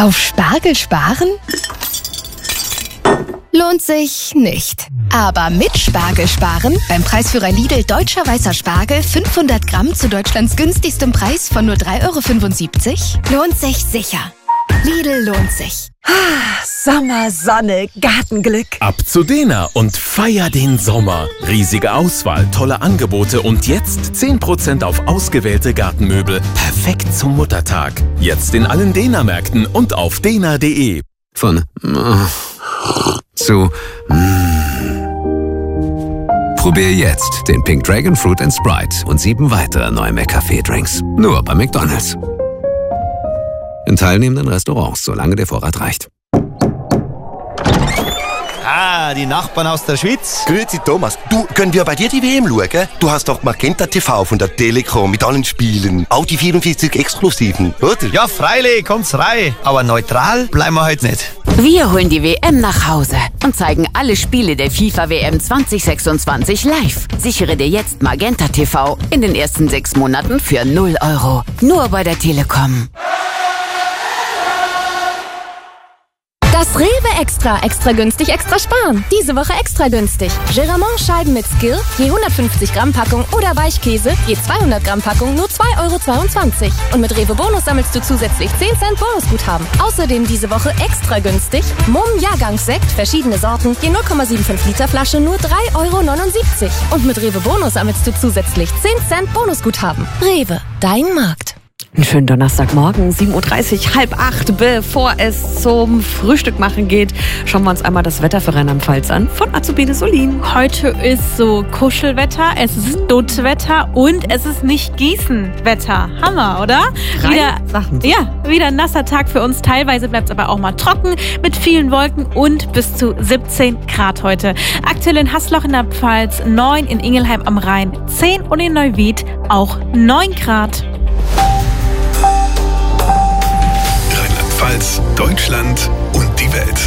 Auf Spargel sparen? Lohnt sich nicht. Aber mit Spargel sparen, beim Preisführer Lidl Deutscher Weißer Spargel 500 Gramm zu Deutschlands günstigstem Preis von nur 3,75 €, lohnt sich sicher. Lidl lohnt sich. Sommer, Sonne, Gartenglück. Ab zu Dena und feier den Sommer. Riesige Auswahl, tolle Angebote und jetzt 10% auf ausgewählte Gartenmöbel. Perfekt zum Muttertag. Jetzt in allen Dena-Märkten und auf dena.de. Von zu Probier jetzt den Pink Dragon Fruit & Sprite und 7 weitere neue McCafé-Drinks. Nur bei McDonald's. In teilnehmenden Restaurants, solange der Vorrat reicht. Die Nachbarn aus der Schweiz. Grüezi Thomas, du, können wir bei dir die WM schauen? Du hast doch Magenta TV von der Telekom mit allen Spielen. Auch die 44 Exklusiven, oder? Ja, freilich, kommt's rein. Aber neutral bleiben wir heute nicht. Wir holen die WM nach Hause und zeigen alle Spiele der FIFA-WM 2026 live. Sichere dir jetzt Magenta TV in den ersten 6 Monaten für 0 €. Nur bei der Telekom. Das Rewe Extra günstig, extra sparen. Diese Woche extra günstig. Geramont-Scheiben mit Skill, je 150 Gramm Packung oder Weichkäse, je 200 Gramm Packung, nur 2,22 €. Und mit Rewe Bonus sammelst du zusätzlich 10 Cent Bonusguthaben. Außerdem diese Woche extra günstig Mumm Jahrgangssekt, verschiedene Sorten, je 0,75 Liter Flasche, nur 3,79 €. Und mit Rewe Bonus sammelst du zusätzlich 10 Cent Bonusguthaben. Rewe, dein Markt. Einen schönen Donnerstagmorgen, 7:30 Uhr, 7:30, bevor es zum Frühstück machen geht, schauen wir uns einmal das Wetter für Rheinland-Pfalz an von Azubine Solin. Heute ist so Kuschelwetter, es ist Duttwetter und es ist nicht Gießenwetter. Hammer, oder? Wieder ein nasser Tag für uns. Teilweise bleibt es aber auch mal trocken mit vielen Wolken und bis zu 17 Grad heute. Aktuell in Haßloch in der Pfalz 9, in Ingelheim am Rhein 10 und in Neuwied auch 9 Grad. Rheinland-Pfalz, Deutschland und die Welt.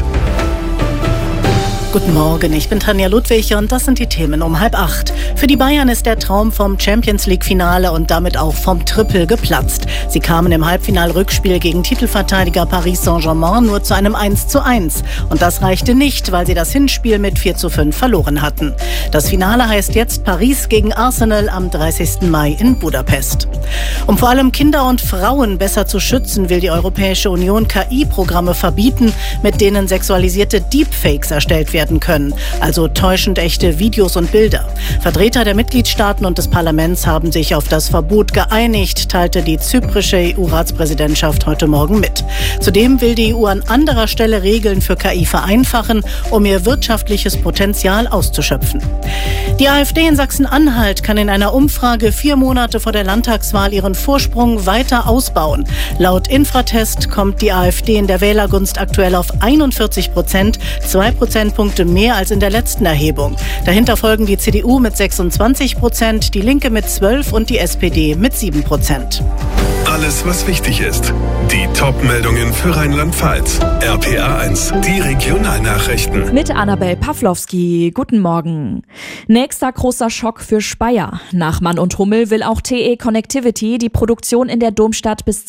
Guten Morgen, ich bin Tanja Ludwig und das sind die Themen um 7:30. Für die Bayern ist der Traum vom Champions-League-Finale und damit auch vom Triple geplatzt. Sie kamen im Halbfinal-Rückspiel gegen Titelverteidiger Paris Saint-Germain nur zu einem 1:1. Und das reichte nicht, weil sie das Hinspiel mit 4:5 verloren hatten. Das Finale heißt jetzt Paris gegen Arsenal am 30. Mai in Budapest. Um vor allem Kinder und Frauen besser zu schützen, will die Europäische Union KI-Programme verbieten, mit denen sexualisierte Deepfakes erstellt werden können, also täuschend echte Videos und Bilder. Vertreter der Mitgliedstaaten und des Parlaments haben sich auf das Verbot geeinigt, teilte die zyprische EU-Ratspräsidentschaft heute Morgen mit. Zudem will die EU an anderer Stelle Regeln für KI vereinfachen, um ihr wirtschaftliches Potenzial auszuschöpfen. Die AfD in Sachsen-Anhalt kann in einer Umfrage 4 Monate vor der Landtagswahl ihren Vorsprung weiter ausbauen. Laut Infratest kommt die AfD in der Wählergunst aktuell auf 41%, 2 Prozentpunkte mehr als in der letzten Erhebung. Dahinter folgen die CDU mit 26%, die Linke mit 12% und die SPD mit 7%. Alles, was wichtig ist. Die Top-Meldungen für Rheinland-Pfalz. RPA 1, die Regionalnachrichten. Mit Annabel Pawlowski. Guten Morgen. Nächster großer Schock für Speyer. Nach Mann und Hummel will auch TE Connectivity die Produktion in der Domstadt bis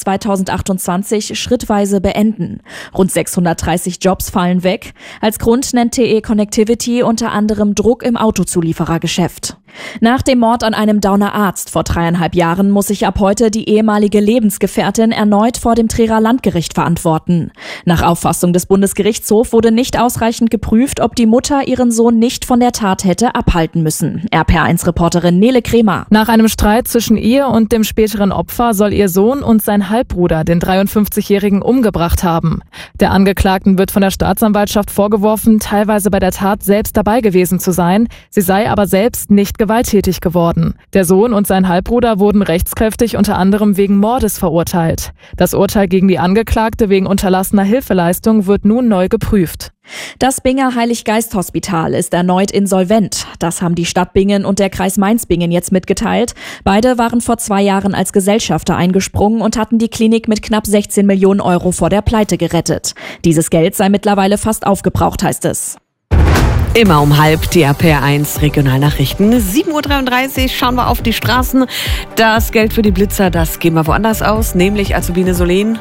2028 schrittweise beenden. Rund 630 Jobs fallen weg. Als Grund nennt TE Connectivity unter anderem Druck im Autozulieferergeschäft. Nach dem Mord an einem Dauner Arzt vor 3,5 Jahren muss sich ab heute die ehemalige Lebensgefährtin erneut vor dem Trierer Landgericht verantworten. Nach Auffassung des Bundesgerichtshofs wurde nicht ausreichend geprüft, ob die Mutter ihren Sohn nicht von der Tat hätte abhalten müssen. RPA1-Reporterin Nele Kremer. Nach einem Streit zwischen ihr und dem späteren Opfer soll ihr Sohn und sein Halbbruder den 53-Jährigen umgebracht haben. Der Angeklagten wird von der Staatsanwaltschaft vorgeworfen, teilweise bei der Tat selbst dabei gewesen zu sein. Sie sei aber selbst nicht gewalttätig geworden. Der Sohn und sein Halbbruder wurden rechtskräftig unter anderem wegen Mordes verurteilt. Das Urteil gegen die Angeklagte wegen unterlassener Hilfeleistung wird nun neu geprüft. Das Binger Heiliggeist-Hospital ist erneut insolvent. Das haben die Stadt Bingen und der Kreis Mainz-Bingen jetzt mitgeteilt. Beide waren vor 2 Jahren als Gesellschafter eingesprungen und hatten die Klinik mit knapp 16 Millionen Euro vor der Pleite gerettet. Dieses Geld sei mittlerweile fast aufgebraucht, heißt es. Immer um 7:30 die RPR1 Regionalnachrichten. 7:33 Uhr schauen wir auf die Straßen. Das Geld für die Blitzer, das geben wir woanders aus, nämlich Azubine Solin.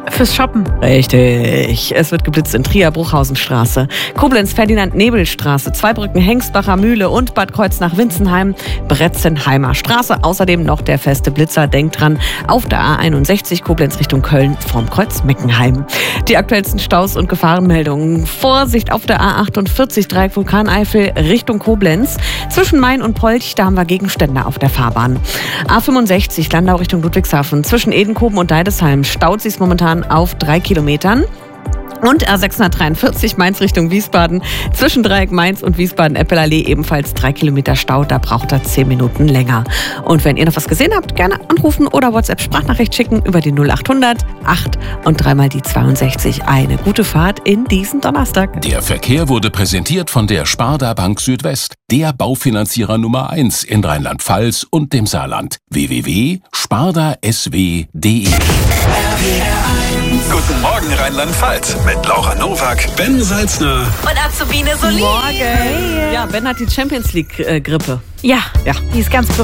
Fürs Shoppen. Richtig. Es wird geblitzt in Trier, Bruchhausenstraße, Koblenz, Ferdinand-Nebel-Straße, Zweibrücken, Hengstbacher Mühle und Bad Kreuznach-Winzenheim, Bretzenheimer Straße. Außerdem noch der feste Blitzer. Denkt dran, auf der A61 Koblenz Richtung Köln vorm Kreuz Meckenheim. Die aktuellsten Staus und Gefahrenmeldungen. Vorsicht auf der A48 Dreieck Vulkaneifel Richtung Koblenz. Zwischen Main und Polch, da haben wir Gegenstände auf der Fahrbahn. A65 Landau Richtung Ludwigshafen. Zwischen Edenkoben und Deidesheim staut sich momentan auf 3 Kilometern. Und A643 Mainz Richtung Wiesbaden. Zwischen Dreieck Mainz und Wiesbaden-Eppelallee ebenfalls 3 Kilometer Stau. Da braucht er 10 Minuten länger. Und wenn ihr noch was gesehen habt, gerne anrufen oder WhatsApp-Sprachnachricht schicken über die 0800 8 und 3 die 62. Eine gute Fahrt in diesen Donnerstag. Der Verkehr wurde präsentiert von der Sparda Bank Südwest, der Baufinanzierer Nummer 1 in Rheinland-Pfalz und dem Saarland. www.spardasw.de. Guten Morgen Rheinland-Pfalz mit Laura Nowak, Ben Salzner Und Azubine Solin. Morgen. Ja, Ben hat die Champions League Grippe. Ja, die ist ganz berühmt.